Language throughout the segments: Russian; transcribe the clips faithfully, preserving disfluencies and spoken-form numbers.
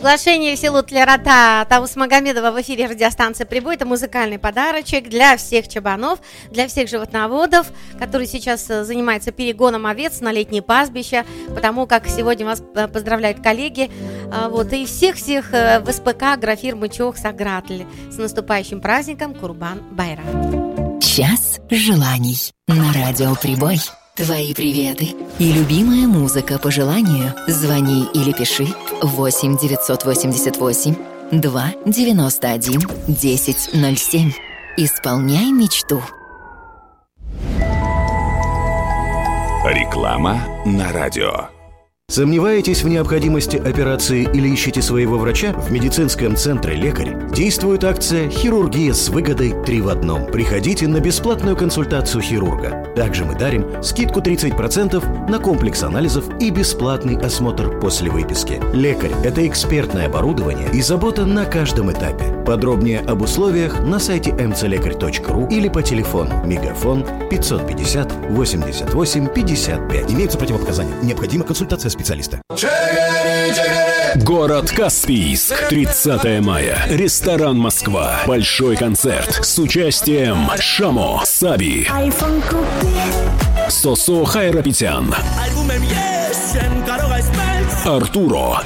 Приглашение в село Тлерота Таус Магомедова в эфире радиостанции «Прибой». Это музыкальный подарочек для всех чабанов, для всех животноводов, которые сейчас занимаются перегоном овец на летние пастбища, потому как сегодня вас поздравляют коллеги, вот, и всех-всех в СПК агрофирмы Чох Сагратль с наступающим праздником Курбан-Байрам. Час желаний на радио «Прибой». Твои приветы и любимая музыка по желанию. Звони или пиши восемь девятьсот восемьдесят восемь два девяносто один десять ноль семь. Исполняй мечту. Реклама на радио. Сомневаетесь в необходимости операции или ищете своего врача? В медицинском центре «Лекарь» действует акция «Хирургия с выгодой три в одном». Приходите на бесплатную консультацию хирурга. Также мы дарим скидку тридцать процентов на комплекс анализов и бесплатный осмотр после выписки. «Лекарь» — это экспертное оборудование и забота на каждом этапе. Подробнее об условиях на сайте эм цэ лекарь точка ру или по телефону мегафон пятьсот пятьдесят восемьдесят восемь пятьдесят пять. Имеются противопоказания. Необходима консультация специалиста. Город Каспийск. тридцатое мая. Ресторан «Москва». Большой концерт с участием Шамо, Саби, Сосо Хайрапетян, Артуро,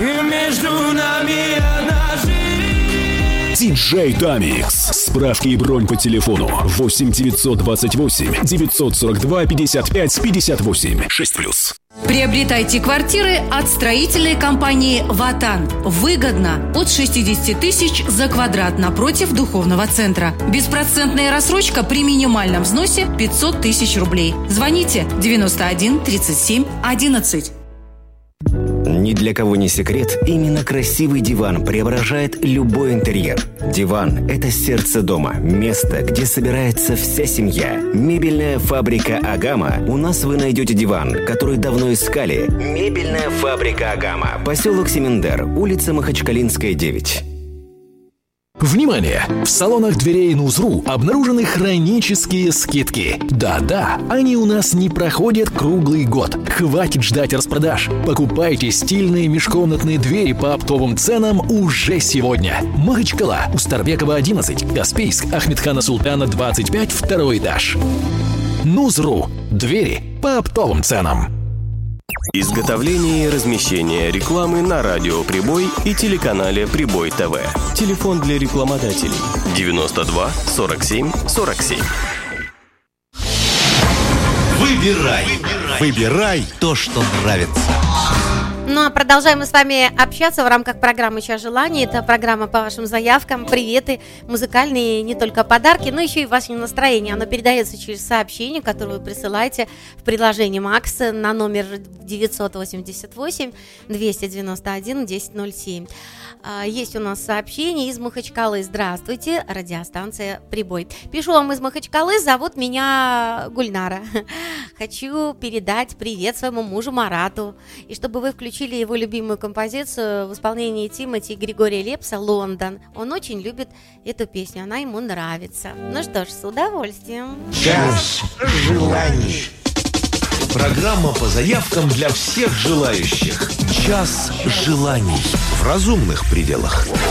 диджей Дамикс. Справки и бронь по телефону восемь девятьсот двадцать восемь девятьсот сорок два пятьдесят пять пятьдесят восемь шесть плюс. Приобретайте квартиры от строительной компании «Ватан». Выгодно от шестьдесят тысяч за квадрат напротив духовного центра. Беспроцентная рассрочка при минимальном взносе пятьсот тысяч рублей. Звоните девяносто один тридцать семь одиннадцать. Ни для кого не секрет, именно красивый диван преображает любой интерьер. Диван – это сердце дома, место, где собирается вся семья. Мебельная фабрика «Агама». У нас вы найдете диван, который давно искали. Мебельная фабрика «Агама». Поселок Семендер, улица Махачкалинская, девять. Внимание! В салонах дверей Нузру обнаружены хронические скидки. Да-да, они у нас не проходят круглый год. Хватит ждать распродаж. Покупайте стильные межкомнатные двери по оптовым ценам уже сегодня. Махачкала, Устарбекова, одиннадцать, Каспийск, Ахмедхана Султана, двадцать пять, второй этаж. Нузру. Двери по оптовым ценам. Изготовление и размещение рекламы на радио «Прибой» и телеканале «Прибой ТВ». Телефон для рекламодателей девяносто два сорок семь сорок семь. Выбирай, выбирай то, что нравится. Ну а продолжаем мы с вами общаться в рамках программы «Час желаний». Это программа по вашим заявкам, приветы, музыкальные, не только подарки, но еще и ваше настроение. Оно передается через сообщение, которое вы присылаете в приложении «Макс» на номер девятьсот восемьдесят восемь двести девяносто один десять ноль семь. Есть у нас сообщение из Махачкалы. Здравствуйте, радиостанция «Прибой». Пишу вам из Махачкалы, зовут меня Гульнара. Хочу передать привет своему мужу Марату, и чтобы вы включили его любимую композицию в исполнении Тимати и Григория Лепса «Лондон». Он очень любит эту песню, она ему нравится. Ну что ж, с удовольствием. Час желаний. Программа по заявкам для всех желающих. Час желаний в разумных пределах.